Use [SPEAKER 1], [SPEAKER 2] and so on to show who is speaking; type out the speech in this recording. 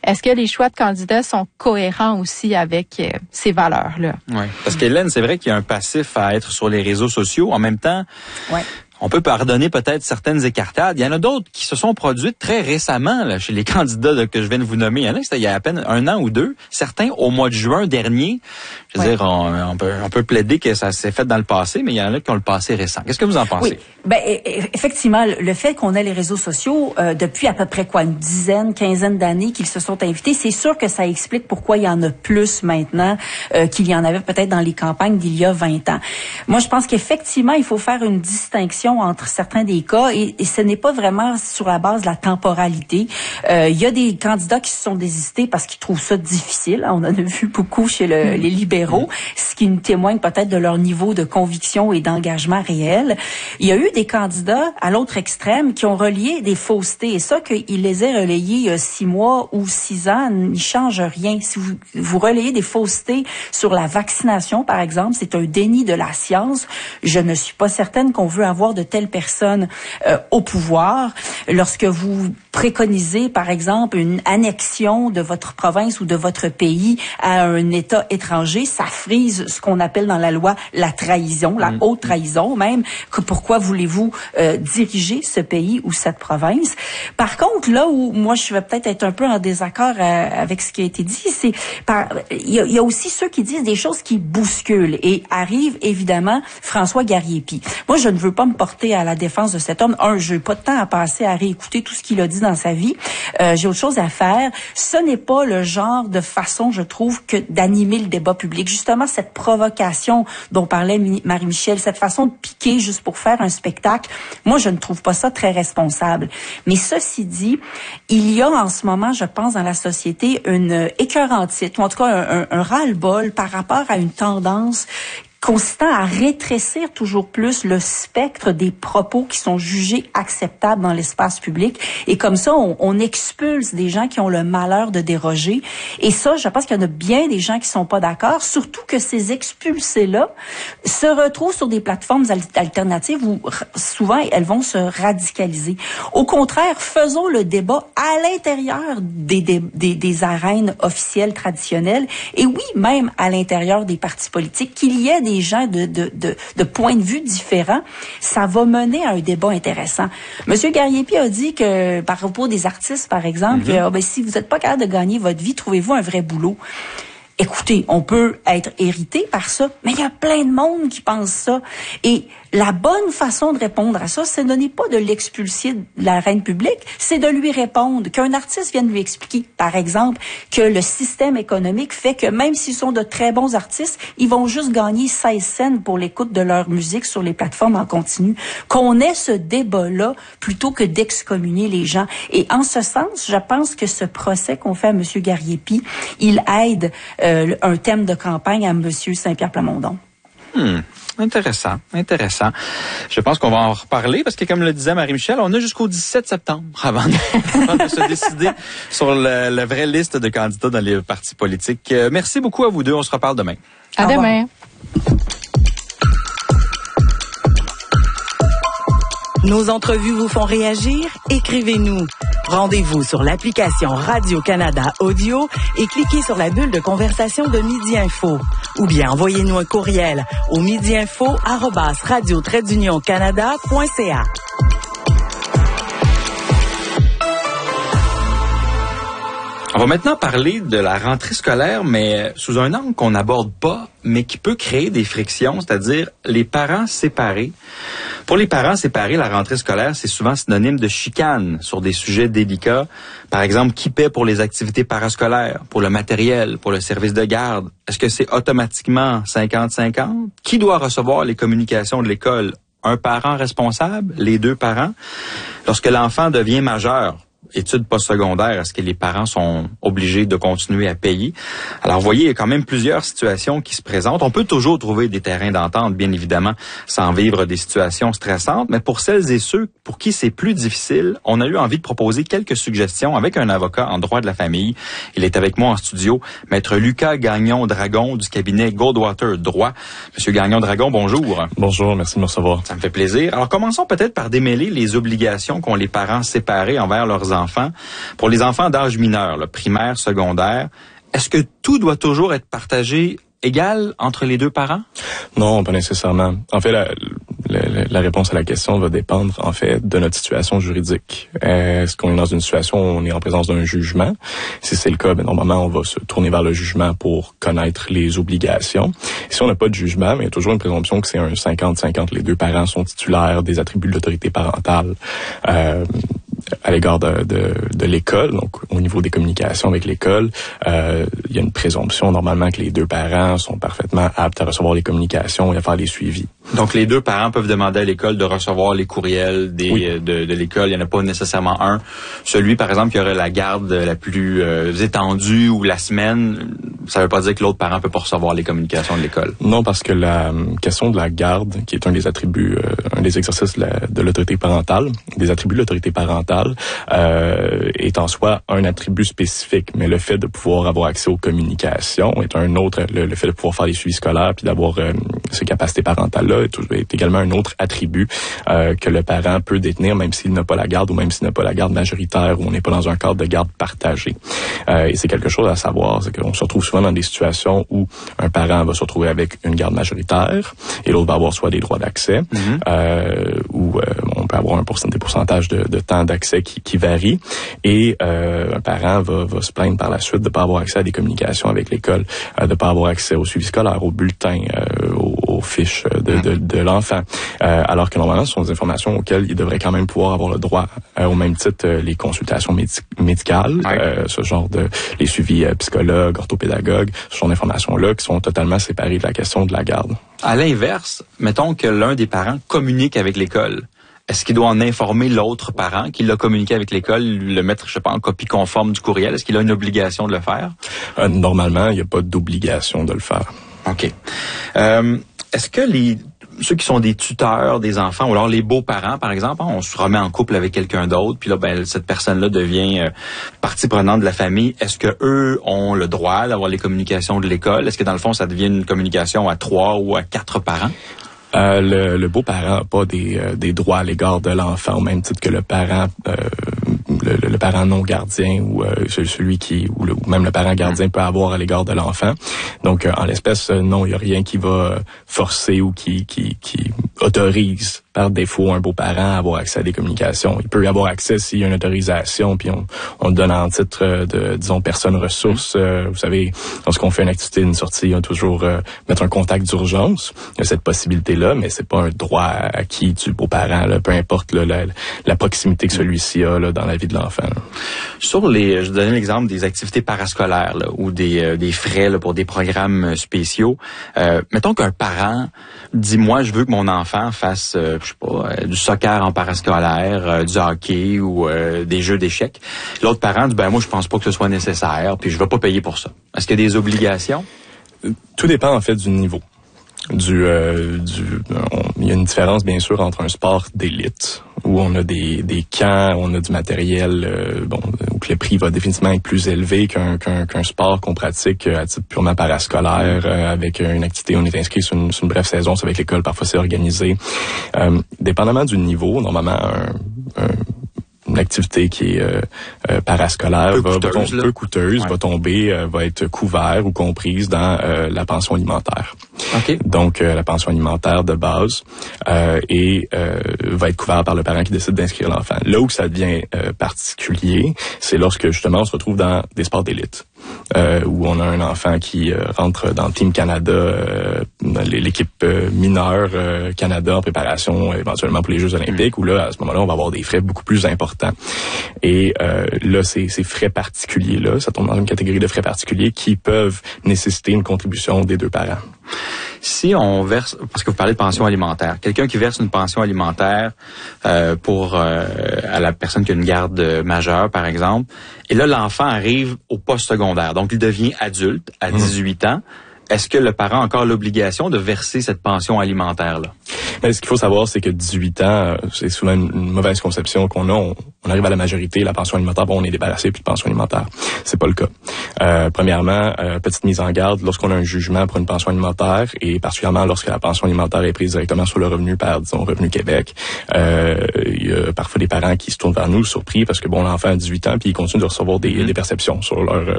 [SPEAKER 1] est-ce que les choix de candidats sont cohérents aussi avec ces valeurs-là?
[SPEAKER 2] Oui, parce qu'Hélène, c'est vrai qu'il y a un passif à être sur les réseaux sociaux. En même temps, on peut pardonner peut-être certaines écartades. Il y en a d'autres qui se sont produites très récemment là, chez les candidats que je viens de vous nommer. Il y en a c'était il y a à peine 1 an ou 2. Certains, au mois de juin dernier, je veux dire, on peut plaider que ça s'est fait dans le passé, mais il y en a qui ont le passé récent. Qu'est-ce que vous en pensez?
[SPEAKER 3] Oui, effectivement, le fait qu'on ait les réseaux sociaux depuis à peu près une quinzaine d'années qu'ils se sont invités, c'est sûr que ça explique pourquoi il y en a plus maintenant qu'il y en avait peut-être dans les campagnes d'il y a 20 ans. Moi, je pense qu'effectivement, il faut faire une distinction entre certains des cas et ce n'est pas vraiment sur la base de la temporalité. Il y a des candidats qui se sont désistés parce qu'ils trouvent ça difficile. On en a vu beaucoup chez les libéraux, ce qui nous témoigne peut-être de leur niveau de conviction et d'engagement réel. Il y a eu des candidats à l'autre extrême qui ont relié des faussetés et ça, qu'ils les aient relayés il y a 6 mois ou 6 ans, n'y change rien. Si vous relayez des faussetés sur la vaccination, par exemple, c'est un déni de la science. Je ne suis pas certaine qu'on veut avoir de telles personnes au pouvoir. Lorsque vous préconisez, par exemple, une annexion de votre province ou de votre pays à un État étranger, ça frise ce qu'on appelle dans la loi la trahison, la haute trahison même. Pourquoi voulez-vous diriger ce pays ou cette province? Par contre, là où moi je vais peut-être être un peu en désaccord avec ce qui a été dit, c'est il y a aussi ceux qui disent des choses qui bousculent et arrive évidemment François Garriépi. Moi, je ne veux pas me porter à la défense de cet homme. Je n'ai pas de temps à passer à réécouter tout ce qu'il a dit dans sa vie. J'ai autre chose à faire. Ce n'est pas le genre de façon, je trouve, que d'animer le débat public. Justement, cette provocation dont parlait Marie-Michel, cette façon de piquer juste pour faire un spectacle, moi, je ne trouve pas ça très responsable. Mais ceci dit, il y a en ce moment, je pense, dans la société, une écœurantite, ou en tout cas un ras-le-bol par rapport à une tendance consistant à rétrécir toujours plus le spectre des propos qui sont jugés acceptables dans l'espace public. Et comme ça, on expulse des gens qui ont le malheur de déroger. Et ça, je pense qu'il y en a bien des gens qui sont pas d'accord, surtout que ces expulsés-là se retrouvent sur des plateformes alternatives où souvent elles vont se radicaliser. Au contraire, faisons le débat à l'intérieur des arènes officielles traditionnelles et oui, même à l'intérieur des partis politiques, qu'il y ait des gens de points de vue différents, ça va mener à un débat intéressant. Monsieur Garriépi a dit que, par rapport des artistes, par exemple, si vous n'êtes pas capable de gagner votre vie, trouvez-vous un vrai boulot. Écoutez, on peut être hérité par ça, mais il y a plein de monde qui pense ça. Et la bonne façon de répondre à ça, ce n'est pas de l'expulser de l'arène publique, c'est de lui répondre, qu'un artiste vienne lui expliquer, par exemple, que le système économique fait que même s'ils sont de très bons artistes, ils vont juste gagner 16 cents pour l'écoute de leur musique sur les plateformes en continu. Qu'on ait ce débat-là plutôt que d'excommunier les gens. Et en ce sens, je pense que ce procès qu'on fait à M. Garriépi, il aide un thème de campagne à M. Saint-Pierre Plamondon.
[SPEAKER 2] Intéressant. Je pense qu'on va en reparler parce que, comme le disait Marie-Michel, on a jusqu'au 17 septembre avant de se décider sur la vraie liste de candidats dans les partis politiques. Merci beaucoup à vous deux. On se reparle demain.
[SPEAKER 1] À demain.
[SPEAKER 4] Nos entrevues vous font réagir? Écrivez-nous. Rendez-vous sur l'application Radio-Canada Audio et cliquez sur la bulle de conversation de Midi Info. Ou bien envoyez-nous un courriel au midiinfo@radio-canada.ca.
[SPEAKER 2] On va maintenant parler de la rentrée scolaire, mais sous un angle qu'on n'aborde pas, mais qui peut créer des frictions, c'est-à-dire les parents séparés. Pour les parents séparés, la rentrée scolaire, c'est souvent synonyme de chicane sur des sujets délicats. Par exemple, qui paie pour les activités parascolaires, pour le matériel, pour le service de garde? Est-ce que c'est automatiquement 50-50? Qui doit recevoir les communications de l'école? Un parent responsable? Les 2 parents? Lorsque l'enfant devient majeur, études postsecondaires, est-ce que les parents sont obligés de continuer à payer? Alors, vous voyez, il y a quand même plusieurs situations qui se présentent. On peut toujours trouver des terrains d'entente, bien évidemment, sans vivre des situations stressantes, mais pour celles et ceux pour qui c'est plus difficile, on a eu envie de proposer quelques suggestions avec un avocat en droit de la famille. Il est avec moi en studio, Maître Lucas Gagnon-Dragon du cabinet Goldwater Droit. Monsieur Gagnon-Dragon, bonjour.
[SPEAKER 5] Bonjour, merci de me recevoir.
[SPEAKER 2] Ça me fait plaisir. Alors, commençons peut-être par démêler les obligations qu'ont les parents séparés envers leurs leurs enfants. Pour les enfants d'âge mineur, là, primaire, secondaire, est-ce que tout doit toujours être partagé égal entre les deux parents?
[SPEAKER 5] Non, pas nécessairement. En fait, la réponse à la question va dépendre, en fait, de notre situation juridique. Est-ce qu'on est dans une situation où on est en présence d'un jugement? Si c'est le cas, normalement, on va se tourner vers le jugement pour connaître les obligations. Si on n'a pas de jugement, il y a toujours une présomption que c'est un 50-50. Les deux parents sont titulaires des attributs de l'autorité parentale. À l'égard de l'école, donc au niveau des communications avec l'école, il y a une présomption normalement que les deux parents sont parfaitement aptes à recevoir les communications et à faire les suivis.
[SPEAKER 2] Donc les deux parents peuvent demander à l'école de recevoir les courriels de l'école. Il n'y en a pas nécessairement un. Celui, par exemple, qui aurait la garde la plus étendue ou la semaine, ça ne veut pas dire que l'autre parent peut pas recevoir les communications de l'école.
[SPEAKER 5] Non, parce que la question de la garde, qui est un des attributs, un des exercices de l'autorité parentale, des attributs de l'autorité parentale, est en soi un attribut spécifique, mais le fait de pouvoir avoir accès aux communications est un autre. Le fait de pouvoir faire les suivis scolaires puis d'avoir ces capacités parentales-là est également un autre attribut que le parent peut détenir, même s'il n'a pas la garde ou même s'il n'a pas la garde majoritaire ou on n'est pas dans un cadre de garde partagé. Et c'est quelque chose à savoir, c'est qu'on se retrouve souvent dans des situations où un parent va se retrouver avec une garde majoritaire et l'autre va avoir soit des droits d'accès ou on peut avoir des pourcentages de temps d'accès qui varient et un parent va se plaindre par la suite de ne pas avoir accès à des communications avec l'école, de ne pas avoir accès au suivi scolaire, aux bulletins, aux fiches de l'enfant, alors que normalement ce sont des informations auxquelles il devrait quand même pouvoir avoir le droit, au même titre les consultations médicales, ce genre de les suivis psychologues, orthopédagogues, ce sont des informations-là qui sont totalement séparées de la question de la garde.
[SPEAKER 2] À l'inverse, mettons que l'un des parents communique avec l'école. Est-ce qu'il doit en informer l'autre parent qu'il l'a communiqué avec l'école, le mettre, je sais pas, en copie conforme du courriel? Est-ce qu'il a une obligation de le faire?
[SPEAKER 5] Normalement, il n'y a pas d'obligation de le faire.
[SPEAKER 2] OK. Est-ce que ceux qui sont des tuteurs des enfants, ou alors les beaux-parents, par exemple, on se remet en couple avec quelqu'un d'autre, puis là, cette personne-là devient partie prenante de la famille. Est-ce que eux ont le droit d'avoir les communications de l'école? Est-ce que dans le fond, ça devient une communication à 3 ou à 4 parents?
[SPEAKER 5] Le beau-parent n'a pas des droits à l'égard de l'enfant au même titre que le parent le parent non gardien ou celui ou même le parent gardien peut avoir à l'égard de l'enfant. Donc en l'espèce, non, il y a rien qui va forcer ou qui autorise par défaut un beau-parent à avoir accès à des communications. Il peut y avoir accès s'il y a une autorisation, puis on le donne en titre de, disons, personne ressource. Vous savez, lorsqu'on fait une activité, une sortie, il y a toujours mettre un contact d'urgence. Il y a cette possibilité-là, mais c'est pas un droit acquis du beau-parent, là, peu importe là, la proximité que celui-ci a là, dans la vie de l'enfant. Là.
[SPEAKER 2] Sur je donnais l'exemple des activités parascolaires là, ou des frais là, pour des programmes spéciaux. Mettons qu'un parent dit, moi, je veux que mon enfant fasse je sais pas, du soccer en parascolaire, du hockey ou des jeux d'échecs. L'autre parent dit, moi, je pense pas que ce soit nécessaire, puis je vais pas payer pour ça. Est-ce qu'il y a des obligations?
[SPEAKER 5] Tout dépend, en fait, du niveau. Il y a une différence, bien sûr, entre un sport d'élite, où on a des camps, on a du matériel, où le prix va définitivement être plus élevé qu'un sport qu'on pratique à titre purement parascolaire, avec une activité, on est inscrit sur une brève saison, c'est avec l'école, parfois c'est organisé. Dépendamment du niveau, normalement, une activité qui est parascolaire peu coûteuse, va tomber, va être couvert ou comprise dans la pension alimentaire.
[SPEAKER 2] Okay.
[SPEAKER 5] Donc la pension alimentaire de base et va être couvert par le parent qui décide d'inscrire l'enfant. Là où ça devient particulier, c'est lorsque justement on se retrouve dans des sports d'élite. Où on a un enfant qui rentre dans le Team Canada, l'équipe mineure Canada en préparation éventuellement pour les Jeux olympiques, où là, à ce moment-là, on va avoir des frais beaucoup plus importants. Et là, ces frais particuliers-là, ça tombe dans une catégorie de frais particuliers qui peuvent nécessiter une contribution des deux parents.
[SPEAKER 2] Si on verse, parce que vous parlez de pension alimentaire, quelqu'un qui verse une pension alimentaire à la personne qui a une garde majeure, par exemple, et là, l'enfant arrive au post-secondaire, donc il devient adulte à 18 ans, est-ce que le parent a encore l'obligation de verser cette pension alimentaire-là?
[SPEAKER 5] Mais ce qu'il faut savoir, c'est que 18 ans, c'est souvent une mauvaise conception qu'on a. On arrive à la majorité, la pension alimentaire, on est débarrassé plus de pension alimentaire. C'est pas le cas. Premièrement, petite mise en garde, lorsqu'on a un jugement pour une pension alimentaire, et particulièrement lorsque la pension alimentaire est prise directement sur le revenu par, disons, Revenu Québec, il y a parfois des parents qui se tournent vers nous surpris parce que, bon, l'enfant a 18 ans puis il continue de recevoir des perceptions sur